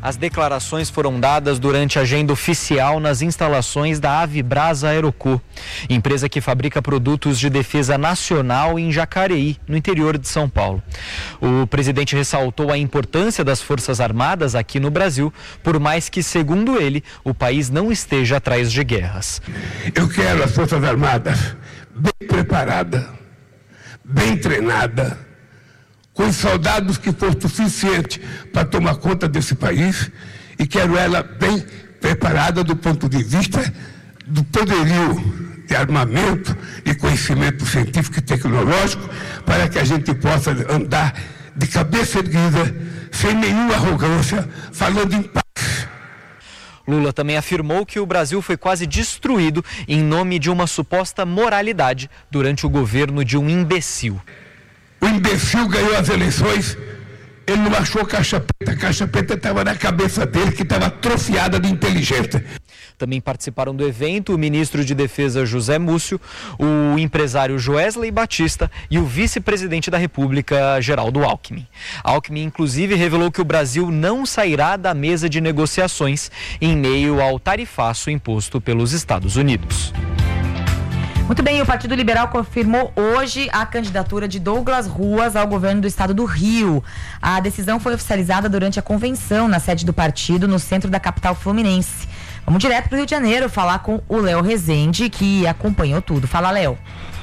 As declarações foram dadas durante a agenda oficial nas instalações da Avibrasa Aeroco, empresa que fabrica produtos de defesa nacional em Jacareí, no interior de São Paulo. O presidente ressaltou a importância das Forças Armadas aqui no Brasil, por mais que, segundo ele, o país não esteja atrás de guerras. Eu quero as Forças Armadas bem preparadas, bem treinadas, com os soldados que for suficiente para tomar conta desse país, e quero ela bem preparada do ponto de vista do poderio de armamento e conhecimento científico e tecnológico, para que a gente possa andar de cabeça erguida, sem nenhuma arrogância, falando em paz. Lula também afirmou que o Brasil foi quase destruído em nome de uma suposta moralidade durante o governo de um imbecil. O imbecil ganhou as eleições, ele não achou caixa preta, a caixa preta estava na cabeça dele, que estava atrofiada de inteligência. Também participaram do evento o ministro de Defesa José Múcio, o empresário Joesley Batista e o vice-presidente da República, Geraldo Alckmin. Alckmin, inclusive, revelou que o Brasil não sairá da mesa de negociações em meio ao tarifaço imposto pelos Estados Unidos. Muito bem, o Partido Liberal confirmou hoje a candidatura de Douglas Ruas ao governo do estado do Rio. A decisão foi oficializada durante a convenção na sede do partido, no centro da capital fluminense. Vamos direto para o Rio de Janeiro falar com o Léo Rezende, que acompanhou tudo. Fala, Léo.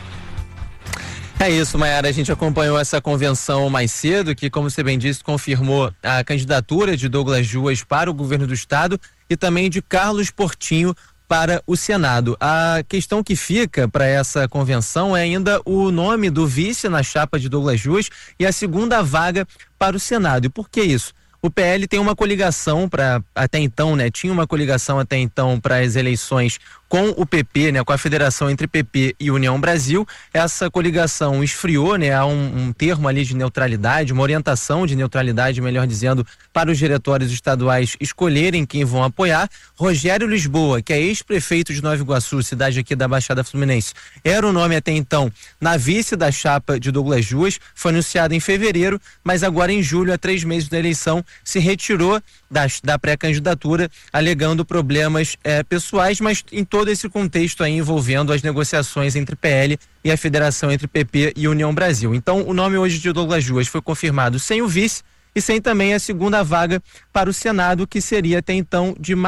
É isso, Mayara, a gente acompanhou essa convenção mais cedo, que, como você bem disse, confirmou a candidatura de Douglas Ruas para o governo do estado e também de Carlos Portinho para o Senado. A questão que fica para essa convenção é ainda o nome do vice na chapa de Douglas Ruas e a segunda vaga para o Senado. E por que isso? O P L tem uma coligação para até então, né? Tinha uma coligação até então para as eleições com o P P, né? Com a federação entre P P e União Brasil. Essa coligação esfriou, né? Há um, um termo ali de neutralidade, uma orientação de neutralidade, melhor dizendo, para os diretórios estaduais escolherem quem vão apoiar. Rogério Lisboa, que é ex-prefeito de Nova Iguaçu, cidade aqui da Baixada Fluminense, era o nome até então na vice da chapa de Douglas Ruas, foi anunciado em fevereiro, mas agora em julho, a três meses da eleição, se retirou da, da pré-candidatura, alegando problemas é, pessoais, mas em todo esse contexto aí envolvendo as negociações entre P L e a federação entre P P e União Brasil. Então, o nome hoje de Douglas Ruas foi confirmado sem o vice e sem também a segunda vaga para o Senado, que seria até então de